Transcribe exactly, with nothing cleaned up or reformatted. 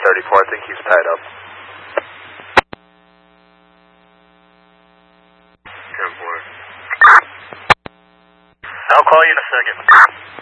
thirty-four. I think he's tied up. ten four. I'll call you in a second.